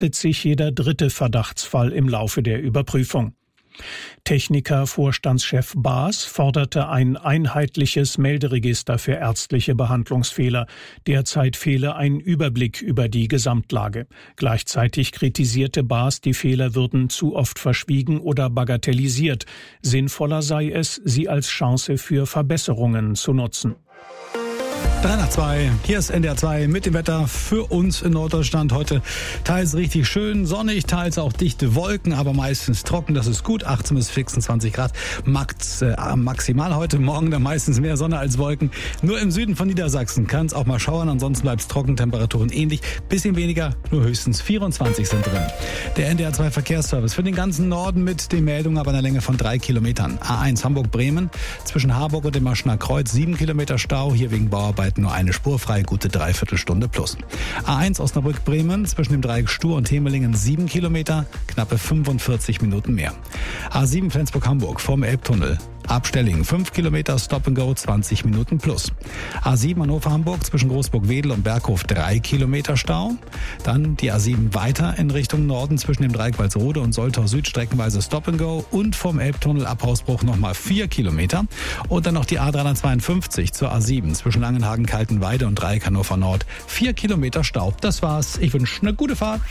sich jeder dritte Verdachtsfall im Laufe der Überprüfung. Techniker-Vorstandschef Baas forderte ein einheitliches Melderegister für ärztliche Behandlungsfehler. Derzeit fehle ein Überblick über die Gesamtlage. Gleichzeitig kritisierte Baas, die Fehler würden zu oft verschwiegen oder bagatellisiert. Sinnvoller sei es, sie als Chance für Verbesserungen zu nutzen. 3 nach 2, hier ist NDR 2 mit dem Wetter für uns in Norddeutschland. Heute teils richtig schön sonnig, teils auch dichte Wolken, aber meistens trocken, das ist gut. 18 bis 26 Grad maximal heute, morgen dann meistens mehr Sonne als Wolken. Nur im Süden von Niedersachsen kann es auch mal schauern, ansonsten bleibt es trocken, Temperaturen ähnlich. Bisschen weniger, nur höchstens 24 sind drin. Der NDR 2 Verkehrsservice für den ganzen Norden mit den Meldungen aber einer Länge von 3 Kilometern. A1 Hamburg-Bremen, zwischen Harburg und dem Maschener Kreuz 7 Kilometer Stau, hier wegen Bauarbeiten nur eine Spur frei, gute Dreiviertelstunde plus. A1 Osnabrück-Bremen, zwischen dem Dreieck Stur und Hemelingen 7 Kilometer, knappe 45 Minuten mehr. A7 Flensburg-Hamburg vom Elbtunnel. Ab Stellingen 5 Kilometer, Stop and Go 20 Minuten plus. A7 Hannover-Hamburg zwischen Großburg-Wedel und Berghof 3 Kilometer Stau. Dann die A7 weiter in Richtung Norden zwischen dem Dreieck Walsrode und Soltau Süd streckenweise Stop and Go und vom Elbtunnel ab Hausbruch nochmal 4 Kilometer. Und dann noch die A352 zur A7 zwischen Langenhagen, Kaltenweide und Dreieck Hannover Nord 4 Kilometer Stau. Das war's. Ich wünsche eine gute Fahrt.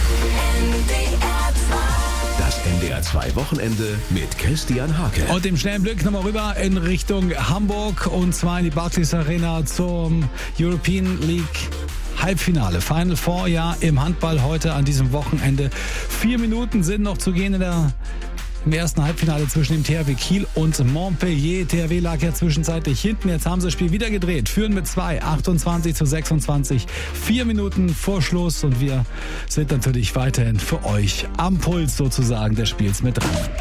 Das NDR 2 Wochenende mit Christian Hake. Und im schnellen Blick nochmal rüber in Richtung Hamburg und zwar in die Barclays Arena zum European League Halbfinale. Final Four, ja, im Handball heute an diesem Wochenende. 4 Minuten sind noch zu gehen im ersten Halbfinale zwischen dem THW Kiel und Montpellier. THW lag ja zwischenzeitlich hinten. Jetzt haben sie das Spiel wieder gedreht. Führen mit 2, 28-26. 4 Minuten vor Schluss und wir sind natürlich weiterhin für euch am Puls sozusagen des Spiels mit dran.